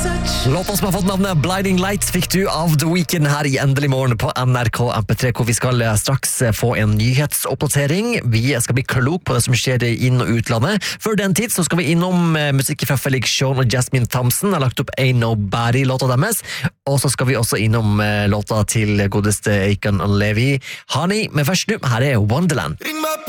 Låten som har fått navnet Blinding Lights fikk du av The Weeknd her i Endelig morgen på NRK MP3, hvor vi skal straks få en nyhetsoppdatering. Vi skal bli klok på det som skjer i inn- og utlandet. Før den tid så skal vi innom musikk fra Felix Jean og Jasmine Thompson, har lagt opp Ain't Nobody-låta deres, og så skal vi også innom låta til godeste Akon og Levi, Honey, men først nå, her er Wonderland.